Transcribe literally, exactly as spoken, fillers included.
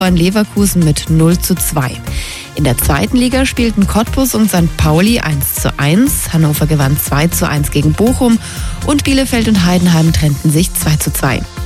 in Leverkusen mit null zu zwei. In der zweiten Liga spielten Cottbus und Sankt Pauli eins zu eins. Hannover gewann zwei zu eins gegen Bochum und Bielefeld und Heidenheim trennten sich zwei zu zwei.